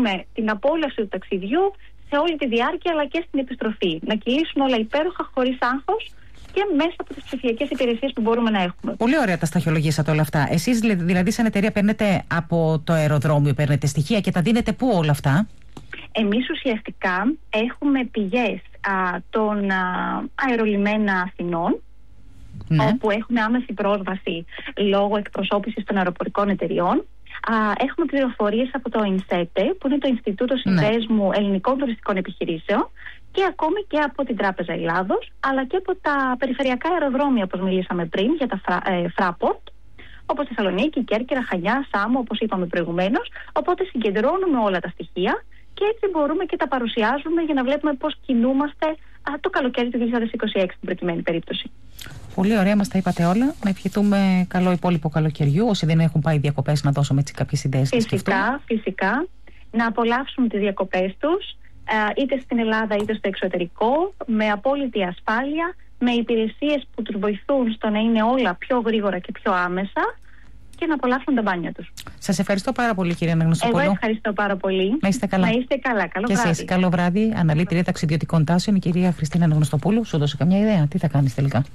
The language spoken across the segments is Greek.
δούμε την απόλαυση του ταξιδιού σε όλη τη διάρκεια αλλά και στην επιστροφή. Να κυλήσουν όλα υπέροχα, χωρίς άγχος και μέσα από τις ψηφιακές υπηρεσίες που μπορούμε να έχουμε. Πολύ ωραία τα σταχυολογήσατε όλα αυτά. Εσείς δηλαδή σαν εταιρεία παίρνετε από το αεροδρόμιο, παίρνετε στοιχεία και τα δίνετε πού όλα αυτά? Εμείς ουσιαστικά έχουμε πηγές των αερολιμένα Αθηνών, ναι, όπου έχουμε άμεση πρόσβαση λόγω εκπροσώπησης των αεροπορικών εταιριών. Έχουμε πληροφορίες από το ΙΝΣΕΤΕ, που είναι το Ινστιτούτο Συνδέσμου Ελληνικών Τουριστικών Επιχειρήσεων, και ακόμη και από την Τράπεζα Ελλάδος, αλλά και από τα περιφερειακά αεροδρόμια, όπως μιλήσαμε πριν, για τα Fraport, όπως Θεσσαλονίκη, Κέρκυρα, Χανιά, Σάμο, όπως είπαμε προηγουμένως. Οπότε συγκεντρώνουμε όλα τα στοιχεία και έτσι μπορούμε και τα παρουσιάζουμε για να βλέπουμε πώς κινούμαστε το καλοκαίρι του 2026 στην προκειμένη περίπτωση. Πολύ ωραία, μας τα είπατε όλα. Να ευχηθούμε καλό υπόλοιπο καλοκαιριού. Όσοι δεν έχουν πάει διακοπές, να δώσουμε έτσι κάποιες ιδέες. Φυσικά. Να απολαύσουν τις διακοπές τους, είτε στην Ελλάδα είτε στο εξωτερικό, με απόλυτη ασφάλεια, με υπηρεσίες που τους βοηθούν στο να είναι όλα πιο γρήγορα και πιο άμεσα και να απολαύσουν τα μπάνια τους. Σας ευχαριστώ πάρα πολύ, κυρία Αναγνωστοπούλου. Εγώ ευχαριστώ πάρα πολύ. Να είστε καλά. Να είστε καλά. Καλό και βράδυ. εσείς, καλό βράδυ. Αναλύτρια ταξιδιωτικών τάσεων, η κυρία Χριστίνα Αναγνωστοπούλου. Σου δώσε καμιά ιδέα? Τι θα κάνεις τελικά?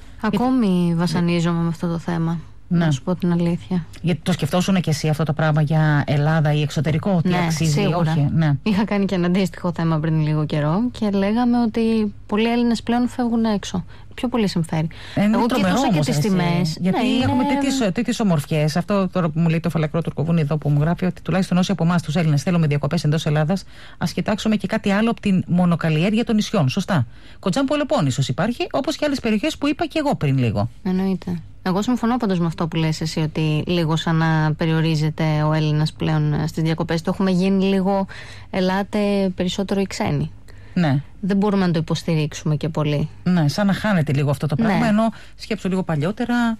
Ακόμη βασανίζομαι με αυτό το θέμα. Να σου πω την αλήθεια. Γιατί το σκεφτόσουν και εσύ αυτό το πράγμα για Ελλάδα ή εξωτερικό, τι αξίζει, σίγουρα. Όχι? Ναι. Είχα κάνει και ένα αντίστοιχο θέμα πριν λίγο καιρό και λέγαμε ότι πολλοί Έλληνες πλέον φεύγουν έξω. Πιο πολύ συμφέρει. Εγώ κοιτούσα και τις τιμές. Γιατί έχουμε τέτοιες ομορφιές. Αυτό τώρα που μου λέει το φαλακρό τουρκοβούνι εδώ που μου γράφει, ότι τουλάχιστον όσοι από εμάς τους Έλληνες θέλουμε διακοπές εντός Ελλάδας, ας κοιτάξουμε και κάτι άλλο από την μονοκαλλιέργεια των νησιών. Σωστά. Κοτζάν Πελοπόννησος υπάρχει, όπως και άλλες περιοχές που είπα και εγώ πριν λίγο. Εννοείται. Εγώ συμφωνώ πάντως με αυτό που λες εσύ, ότι λίγο σαν να περιορίζεται ο Έλληνας πλέον στις διακοπές. Το έχουμε γίνει λίγο, ελάτε περισσότερο οι ξένοι. Ναι. Δεν μπορούμε να το υποστηρίξουμε και πολύ. Ναι, σαν να χάνεται λίγο αυτό το πράγμα. Ναι. Ενώ σκέψου λίγο παλιότερα,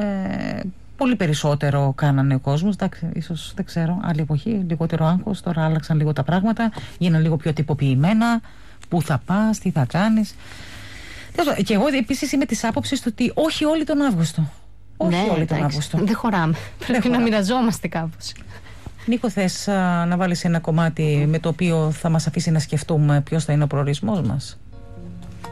πολύ περισσότερο κάνανε ο κόσμος. Εντάξει, ίσως δεν ξέρω, άλλη εποχή, λιγότερο άγχος. Τώρα άλλαξαν λίγο τα πράγματα, γίνανε λίγο πιο τυποποιημένα. Πού θα πας, τι θα κάνεις. Και εγώ επίσης είμαι της άποψης ότι όχι όλοι τον Αύγουστο. Όχι όλοι τον Αύγουστο. Δεν χωράμε. Πρέπει να μοιραζόμαστε κάπως. Νίκο, θες να βάλεις ένα κομμάτι με το οποίο θα μας αφήσει να σκεφτούμε ποιος θα είναι ο προορισμός μας?